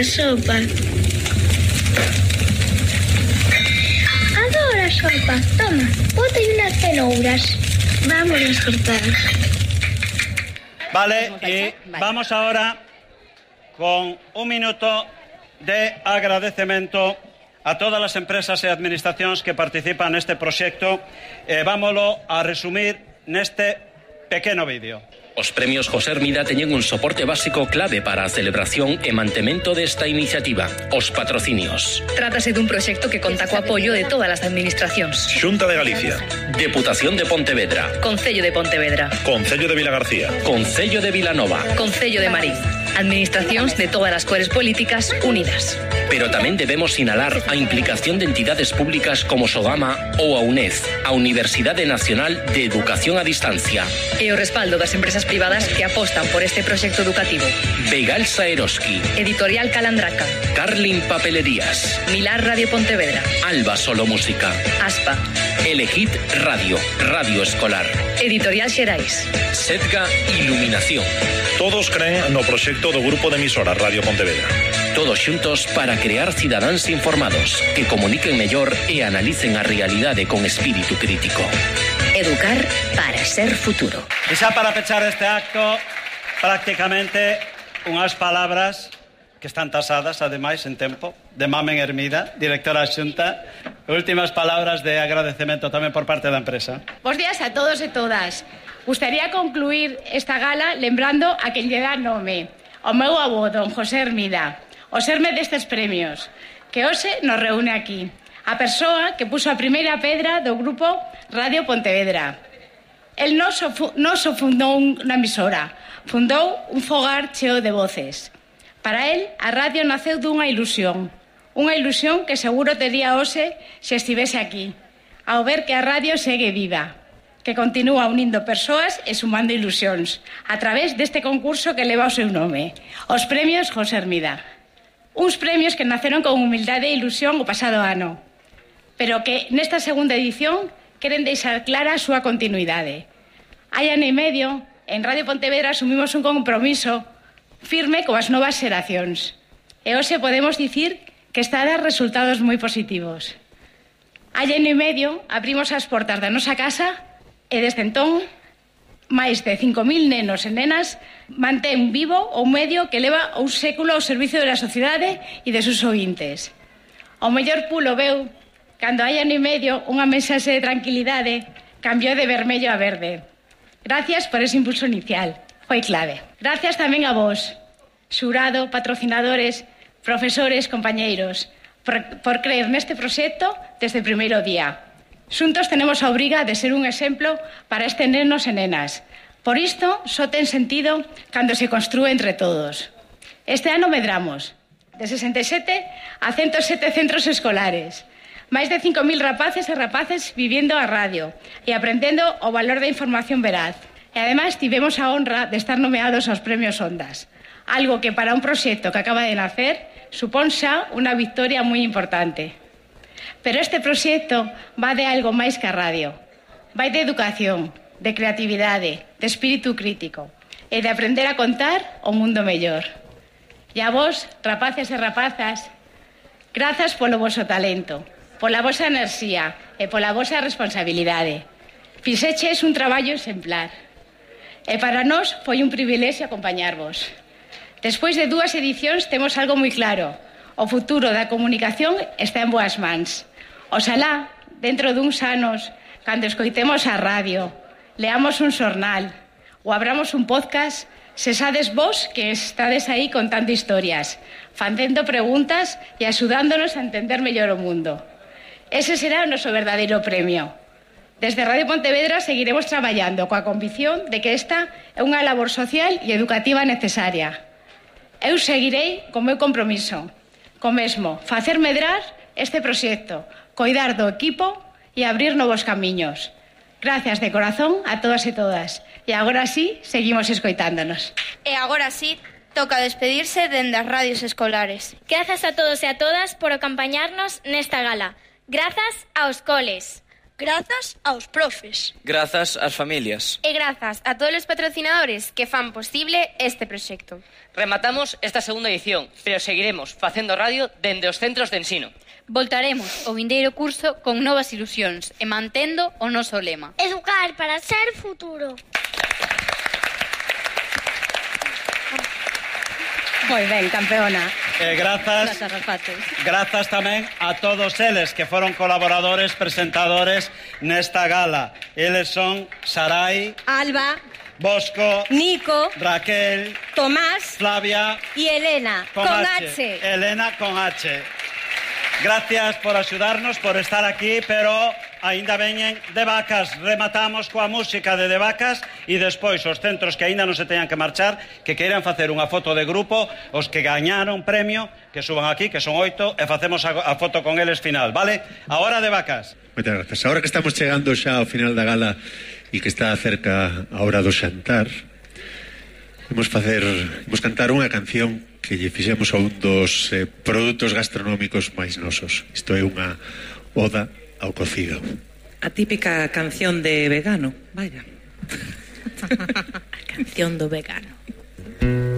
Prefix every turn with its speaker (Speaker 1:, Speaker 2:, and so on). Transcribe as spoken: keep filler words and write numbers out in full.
Speaker 1: sopa. Adoro a sopa. Toma, bota unas cenouras. Vamos a cortar.
Speaker 2: Vale, y vamos ahora con un minuto de agradecemento a todas as empresas e administracións que participan neste proxecto. Eh, vámolo a resumir neste pequeno vídeo.
Speaker 3: Os premios José Hermida teñen un soporte básico clave para a celebración e mantemento desta iniciativa, os patrocinios.
Speaker 4: Trátase dun proxecto que conta co apoio de todas as administracións.
Speaker 3: Xunta de Galicia, Deputación de Pontevedra,
Speaker 4: Concello de Pontevedra,
Speaker 3: Concello de Vilagarcía, Concello de Vilanova,
Speaker 4: Concello de Marín. Administracións de todas as cores políticas unidas.
Speaker 3: Pero tamén debemos sinalar a implicación de entidades públicas como Sogama ou a UNED, a Universidade Nacional de Educación a Distancia.
Speaker 4: E o respaldo das empresas privadas que apostan por este proxecto educativo.
Speaker 3: Begal Saeroski,
Speaker 4: Editorial Calandraca,
Speaker 3: Carlin Papelerías,
Speaker 4: Milar Radio Pontevedra,
Speaker 3: Alba Solo Música,
Speaker 4: Aspa,
Speaker 3: Elegit Radio, Radio Escolar,
Speaker 4: Editorial Xerais,
Speaker 3: Setga Iluminación.
Speaker 5: Todos creen no proxecto do Grupo de Emisoras Radio Pontevedra.
Speaker 3: Todos xuntos para crear cidadáns informados que comuniquen mellor e analicen a realidade con espírito crítico.
Speaker 4: Educar para ser futuro.
Speaker 2: E xa para pechar este acto, prácticamente unhas palabras que están tasadas, ademais, en tempo, de Mamen Hermida, directora da Xunta. Últimas palabras de agradecemento tamén por parte da empresa.
Speaker 6: Bos días a todos e todas. Gustaría concluir esta gala lembrando a quen lle dá nome, o meu avó, don José Hermida, o serme destes premios, que hoxe nos reúne aquí. A persoa que puso a primeira pedra do grupo Radio Pontevedra. El non só fundou unha emisora, fundou un fogar cheo de voces. Para el, a radio naceu dunha ilusión, unha ilusión que seguro tería hoxe se estivese aquí, ao ver que a radio segue viva, que continúa unindo persoas e sumando ilusións a través deste concurso que leva o seu nome, os premios José Hermida. Uns premios que naceron con humildade e ilusión o pasado ano, pero que nesta segunda edición queren deixar clara a súa continuidade. Hai ano e medio, en Radio Pontevedra asumimos un compromiso firme coas novas xeracións, e hoxe podemos dicir que está a dar resultados moi positivos. Hai ano e medio abrimos as portas da nosa casa e desde entón máis de cinco mil nenos e nenas mantén vivo o medio que leva un século ao servicio da sociedade e de seus ointes. O mellor pulo veu cando hai ano e medio unha mensaxe de tranquilidade cambiou de vermello a verde. Gracias por ese impulso inicial, foi clave. Gracias tamén a vos, xurado, patrocinadores, profesores, compañeiros, por, por creer neste proxecto desde o primeiro día. Xuntos tenemos a obriga de ser un exemplo para estes nenos e nenas. Por isto, só ten sentido cando se construe entre todos. Este ano medramos de sesenta e sete a ciento sete centros escolares, máis de cinco mil rapaces e rapaces vivindo a radio e aprendendo o valor da información veraz. E ademais tivemos a honra de estar nomeados aos premios Ondas, algo que para un proxecto que acaba de nacer supón xa unha victoria moi importante. Pero este proxecto va de algo máis que a radio. Vai de educación, de creatividade, de espírito crítico e de aprender a contar o mundo mellor. E a vos, rapaces e rapazas, grazas polo voso talento, pola vosa enerxía e pola vosa responsabilidade. Fixeches un traballo exemplar. E para nós foi un privilexio acompañarvos. Despois de dúas edicións temos algo moi claro. O futuro da comunicación está en boas mans. Oxalá, dentro duns anos, cando escoitemos a radio, leamos un xornal ou abramos un podcast, sesades vos que estades aí contando historias, facendo preguntas e axudándonos a entender mellor o mundo. Ese será o noso verdadeiro premio. Desde Radio Pontevedra seguiremos traballando coa convicción de que esta é unha labor social e educativa necesaria. Eu seguirei co meu compromiso, co mesmo, facer medrar este proxecto, coidar do equipo e abrir novos camiños. Gracias de corazón a todas e todas. E agora sí, seguimos escoitándonos.
Speaker 7: E agora sí, toca despedirse dende as radios escolares.
Speaker 1: Grazas a todos e a todas por acompañarnos nesta gala. Grazas aos coles, Grazas aos profes.
Speaker 8: Grazas ás familias.
Speaker 7: E grazas a todos os patrocinadores que fan posible este proxecto.
Speaker 9: Rematamos esta segunda edición, pero seguiremos facendo radio dende os centros de ensino.
Speaker 10: Voltaremos o vindeiro curso con novas ilusións e mantendo o noso lema.
Speaker 1: Educar para ser futuro.
Speaker 6: Moi ben, campeona.
Speaker 2: Eh, grazas, grazas tamén a todos eles que foron colaboradores, presentadores nesta gala. Eles son Sarai,
Speaker 11: Alba,
Speaker 2: Bosco,
Speaker 11: Nico,
Speaker 2: Raquel,
Speaker 11: Tomás,
Speaker 2: Flavia
Speaker 11: y Elena,
Speaker 2: con,
Speaker 11: con
Speaker 2: H.
Speaker 11: H.
Speaker 2: Elena con H. Gracias por axudarnos, por estar aquí, pero aínda veñen de Vacas. Rematamos coa música de De Vacas e despois os centros que aínda non se teñan que marchar, que queiran facer unha foto de grupo, os que gañaron premio, que suban aquí, que son oito, e facemos a, a foto con eles final, vale? Ahora De Vacas.
Speaker 12: Moitas grazas. Ahora que estamos chegando xa ao final da gala e que está cerca a hora do xantar, imos facer, imos cantar unha canción que lle fixemos a un dos eh, produtos gastronómicos máis nosos. Isto é unha oda ao cocido.
Speaker 13: A típica canción de vegano, vaya.
Speaker 10: A canción do vegano.